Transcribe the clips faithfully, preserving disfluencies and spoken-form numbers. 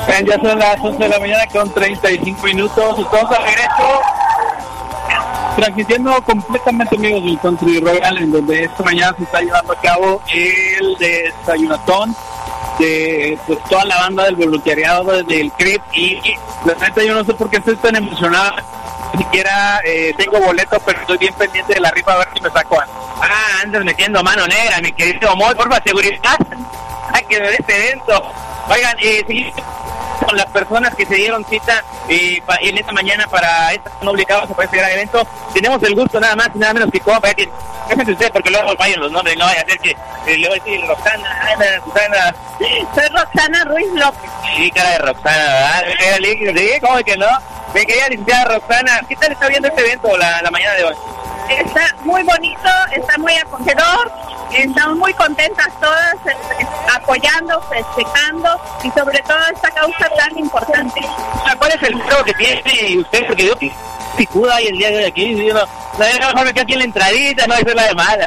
Bien, ya son las once de la mañana con treinta y cinco minutos. Estamos a regreso, transmitiendo completamente amigos del Country Royal, en donde esta mañana se está llevando a cabo el desayunatón de pues toda la banda del voluntariado del C R I P. Y la neta yo no sé por qué estoy tan emocionado. Ni siquiera eh, tengo boleto, pero estoy bien pendiente de la rifa a ver si me saco algo. Ah, andas metiendo mano negra, mi querido Moy, por favor, seguridad. Hay que ver este evento. Oigan, eh, seguimos con las personas que se dieron cita eh, pa, en esta mañana para esta noble causa, para este gran evento. Tenemos el gusto nada más y nada menos que como para que déjense usted, porque luego vayan los nombres, no vaya a ser que eh, le voy a decir Roxana, Ana, Susana. Soy Roxana Ruiz López. Sí, cara de Roxana, ¿verdad? Me queda líquido, sí, ¿cómo que no? Me quería licenciada Roxana. ¿Qué tal está viendo este evento la, la mañana de hoy? Está muy bonito, está muy acogedor, estamos muy contentas todas, eh, apoyando, festejando y sobre todo esta causa tan importante. ¿Cuál es el juego que tiene usted? Porque yo picuda ahí el día de hoy aquí, y no, no, mejor me quedo aquí en la entradita, no, eso es la de mala.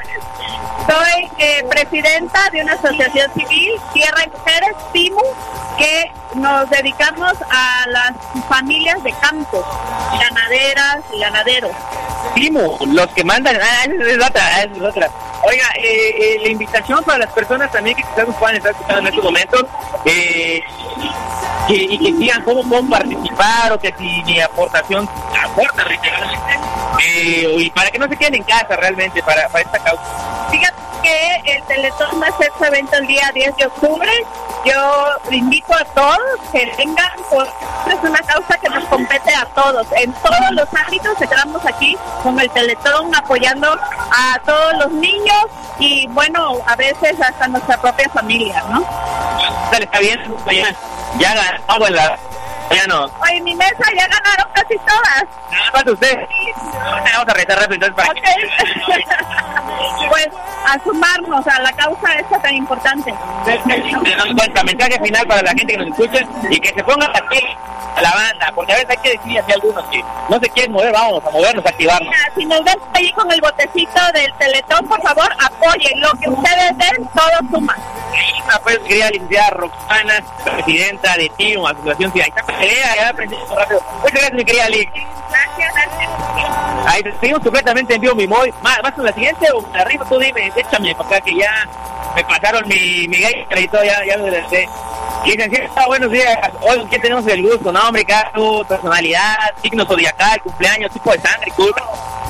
Soy eh, presidenta de una asociación civil, Tierra y Mujeres, TIMU, que nos dedicamos a las familias de campo, ganaderas y ganaderos. TIMU, los que mandan, ah, esa es otra, esa es otra. Oiga, eh, eh, la invitación para las personas también que quizás nos puedan estar escuchando en estos momentos, eh, que, y que digan cómo pueden participar o que si mi aportación aporta literalmente, eh, y para que no se queden en casa realmente para, para esta causa. Fíjate que el Teletón va a ser su evento el día diez de octubre. Yo invito a todos que vengan, porque es una causa que nos compete a todos. En todos los ámbitos estamos aquí con el Teletón apoyando a todos los niños y bueno, a veces hasta nuestra propia familia, ¿no? Dale, está bien, ya, ya ganamos en la... Ya no. Oye, en mi mesa ya ganaron casi todas. Nada más usted. Sí. Vamos a retar rápido entonces para okay. que... Pues a sumarnos a la causa esta tan importante. Tenemos cuenta, mensaje final para la gente que nos escuche y que se pongan aquí a la banda, porque a veces hay que decir así a algunos que no se quieren mover, vamos a movernos, a activarnos. Mira, si nos ven ahí con el botecito del Teletón, por favor, apoyen. Lo que ustedes den, todo suma. Pues querida licenciada Roxana, presidenta de TIMU, Asociación Civil. Ahí está la pelea, ya aprendí rápido. Muchas gracias, mi querida Lick. Gracias, gracias. Ahí seguimos completamente en vivo, mi Moy. ¿Más, más con la siguiente o la arriba? Tú dime, échame para acá que ya me pasaron mi, mi gaiter y todo, ya, ya me desde. Licenciada, buenos días. Hoy, ¿qué tenemos el gusto? Nombre, caso, personalidad, signo zodiacal, cumpleaños, tipo de sangre, culpa.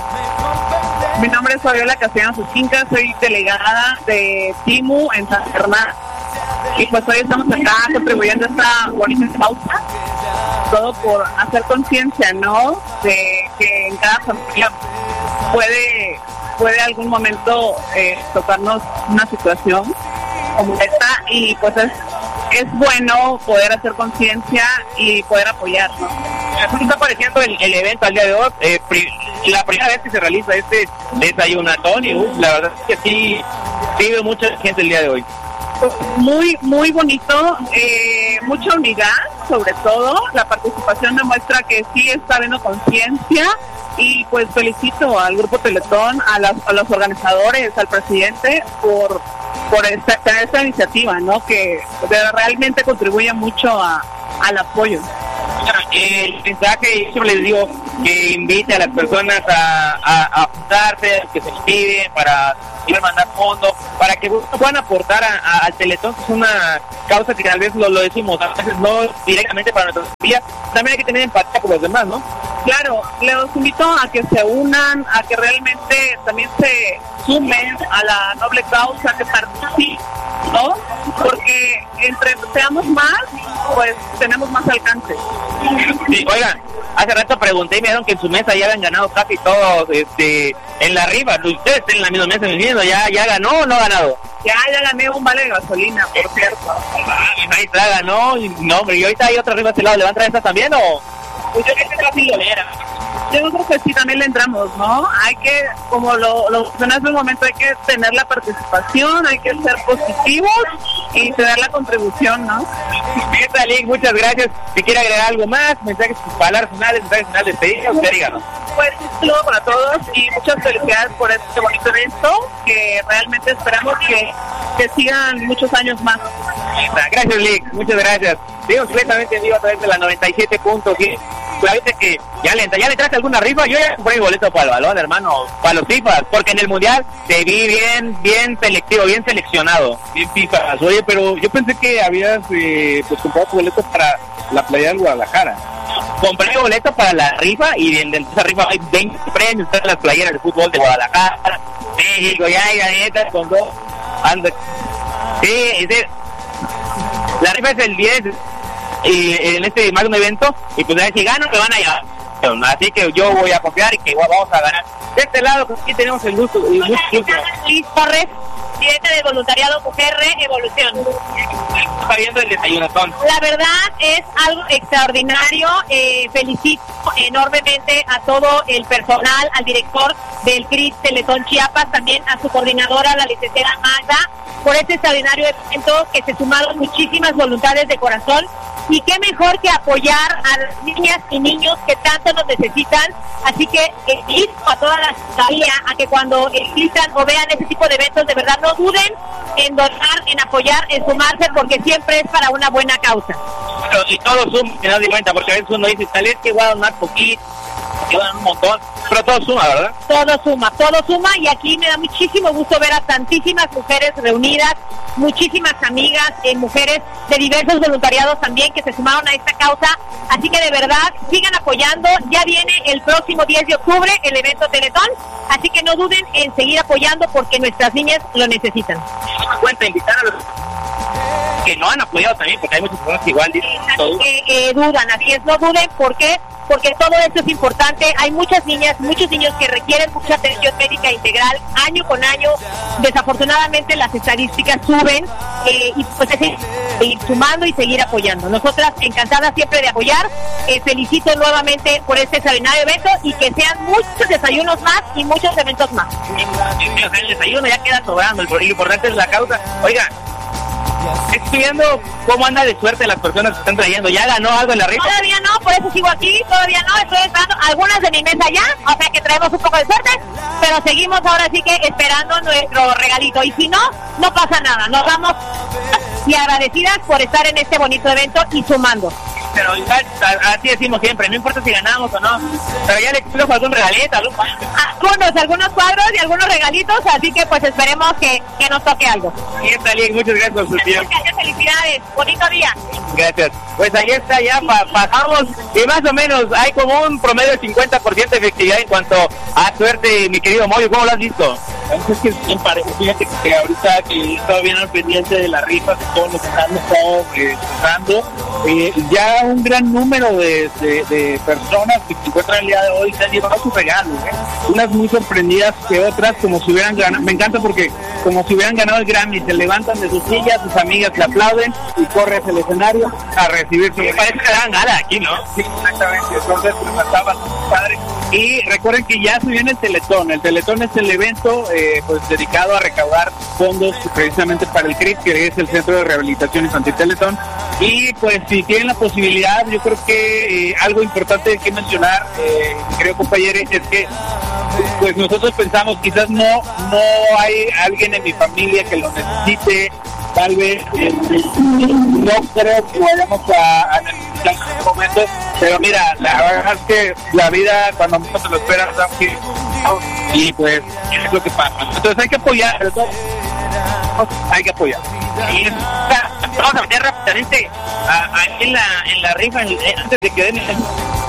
Mi nombre es Fabiola Castellanos Esquinca, soy delegada de TIMU en San Germán. Y pues hoy estamos acá contribuyendo a esta bonita causa, todo por hacer conciencia, ¿no? De que en cada familia puede, puede algún momento eh, tocarnos una situación como esta y pues es, es bueno poder hacer conciencia y poder apoyar, ¿no? ¿Cómo está apareciendo el, el evento al día de hoy? Eh, pri, la primera vez que se realiza este desayunatón y uh, la verdad es que sí, sí veo mucha gente el día de hoy. Muy, muy bonito, eh, mucha unidad, sobre todo, la participación demuestra que sí está habiendo conciencia y pues felicito al Grupo Teletón, a, las, a los organizadores, al presidente por, por esta, tener esta iniciativa, ¿no? Que realmente contribuye mucho a, al apoyo. El mensaje, yo les digo que invite a las personas a, a, a apuntarse, que se inscriben para ir a mandar fondos, para que puedan aportar a, a, al Teletón, que es una causa que tal vez lo, lo decimos, a veces no directamente para nuestra familia, también hay que tener empatía con los demás, ¿no? Claro, los invito a que se unan, a que realmente también se sumen a la noble causa, que participen, ¿no? Porque entre seamos más, pues tenemos más alcance. Sí, oigan, hace rato pregunté y me dijeron que en su mesa ya habían ganado casi todos este, en la rifa. Ustedes están en la misma mesa viviendo, ¿ya, ya ganó o no ha ganado? Ya, ya gané un vale de gasolina, por cierto. Ah, ahí está, ganó. No, hombre, y ahorita hay otra rifa a este lado. ¿Le van a traer esta también o...? Pues yo creo que es pilonera. Yo creo que sí, también le entramos, ¿no? Hay que, como lo, lo mencioné hace un momento, hay que tener la participación, hay que ser positivos y tener la contribución, ¿no? Bien, Lick, muchas gracias. Si quiere agregar algo más, mensajes, palabras finales, mensajes finales, despedida, usted díganos. Pues un saludo para todos y muchas felicidades por este bonito evento, que realmente esperamos que, que sigan muchos años más. Gracias, Lick, muchas gracias. Digo, completamente en vivo a través de la noventa y siete punto siete. La vez que ya le, ya le traje alguna rifa. Yo ya compré mi boleto para el balón, hermano, para los FIFAs, porque en el mundial te vi bien, bien selectivo, bien seleccionado. Bien FIFAs. Oye, pero yo pensé que habías eh, pues comprado tu boleto para la playa del Guadalajara. Compré mi boleto para la rifa y de esa rifa hay veinte premios en las playeras de fútbol de Guadalajara, México, ya hay galletas con dos. Anda. Sí, sí. La rifa es el diez y en este magno evento, y pues si gano me van a llevar, así que yo voy a confiar y que vamos a ganar. De este lado pues aquí tenemos el gusto, el gusto. Luis Torres, presidente del voluntariado Mujer Revolución. Está viendo el desayunatón. La verdad es algo extraordinario. Eh, felicito enormemente a todo el personal, al director del C R I T Teletón Chiapas, también a su coordinadora, la licenciada Magda, por este extraordinario evento que se sumaron muchísimas voluntades de corazón. Y qué mejor que apoyar a las niñas y niños que tanto nos necesitan. Así que invito a toda la ciudadanía a que cuando existan o vean ese tipo de eventos, de verdad no duden en donar, en apoyar, en sumarse, porque siempre es para una buena causa. Pero, y todo suma, me das de cuenta, porque a veces uno dice, tal vez que voy a donar poquito, que donar un montón, pero todo suma, ¿verdad? Todo suma, todo suma, y aquí me da muchísimo gusto ver a tantísimas mujeres reunidas, muchísimas amigas, eh, mujeres de diversos voluntariados también que se sumaron a esta causa. Así que de verdad sigan apoyando. Ya viene el próximo diez de octubre el evento Teletón, así que no duden en seguir apoyando porque nuestras niñas lo necesitan. Cuenta invitar a los que no han apoyado también, porque hay muchas personas que igual dicen todo. Eh, eh, dudan, así es, no duden. ¿Por qué? Porque todo esto es importante. Hay muchas niñas, muchos niños que requieren mucha atención médica integral año con año. Desafortunadamente las estadísticas suben, eh, y pues es ir sumando y seguir apoyando. Nosotras encantadas siempre de apoyar. Eh, felicito nuevamente por este extraordinario evento y que sean muchos desayunos más y muchos eventos más. El desayuno ya queda sobrando, lo importante es la causa. Oiga, estoy viendo cómo anda de suerte las personas que están trayendo. ¿Ya ganó algo en la rifa? Todavía no, por eso sigo aquí, todavía no, estoy esperando algunas de mi mesa ya, o sea que traemos un poco de suerte, pero seguimos ahora sí que esperando nuestro regalito, y si no, no pasa nada, nos vamos y agradecidas por estar en este bonito evento y sumando. Pero igual, así decimos siempre, no importa si ganamos o no, pero ya le explico algún regalito, algún... Algunos, algunos cuadros y algunos regalitos, así que pues esperemos que, que nos toque algo. Y está bien, muchas gracias por su tiempo. Muchas felicidades, bonito día. Gracias. Pues ahí está, ya pa pasamos, y más o menos hay como un promedio de cincuenta por ciento de efectividad en cuanto a suerte, mi querido Moyo. ¿Cómo lo has visto? Es que bien parece, fíjate que ahorita que estaba bien al pendiente de la rifa, de todos los que están estado eh, usando, eh, ya un gran número de, de, de personas que se encuentran el día de hoy se han llevado sus regalos, ¿eh? Unas muy sorprendidas que otras como si hubieran ganado. Me encanta porque como si hubieran ganado el Grammy, se levantan de sus sillas, sus amigas le aplauden y corre hacia el escenario a recibir su... Sí, parece que dan gala aquí, ¿no? Sí, exactamente, entonces pues, está bastante padre. Y recuerden que ya se viene el Teletón. El Teletón es el evento eh, pues dedicado a recaudar fondos precisamente para el C R I T, que es el Centro de Rehabilitación Infantil Teletón. Y pues si tienen la posibilidad, yo creo que eh, algo importante que mencionar, eh, creo compañeros, es que pues nosotros pensamos, quizás no, no hay alguien en mi familia que lo necesite, tal vez eh, no creo que vayamos a, a necesitar en este momento, pero mira, la verdad es que la vida cuando menos se lo esperas, y pues es lo que pasa. Entonces hay que apoyar, pero todo, hay que apoyar. Y vamos a meter rápidamente aquí en la, en la rifa, en, antes de que den el...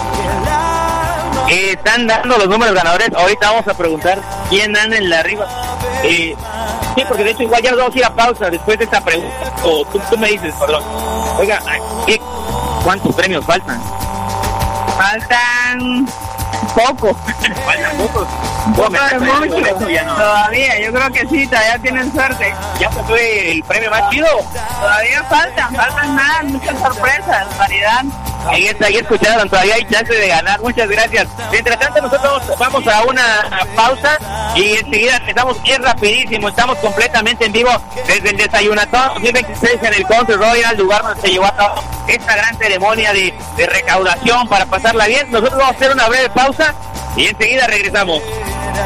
Eh, están dando los números ganadores. Ahorita vamos a preguntar quién anda en la rifa. Eh, sí, porque de hecho igual ya nos vamos a ir a pausa después de esta pregunta. O tú, tú me dices, perdón. Oiga, ¿qué, ¿cuántos premios faltan? Faltan poco. Faltan pocos. Poco de mucho. No. Todavía, yo creo que sí, todavía tienen suerte. ¿Ya fue el premio más chido? Todavía faltan, faltan más, muchas sorpresas, variedad. Ahí está, ahí escucharon, todavía hay chance de ganar, muchas gracias. Mientras tanto nosotros vamos a una pausa y enseguida empezamos bien rapidísimo, estamos completamente en vivo desde el Desayunatón dos mil veintiséis en el Country Royal, lugar donde se llevó a cabo esta gran ceremonia de, de recaudación para pasarla bien. Nosotros vamos a hacer una breve pausa y enseguida regresamos.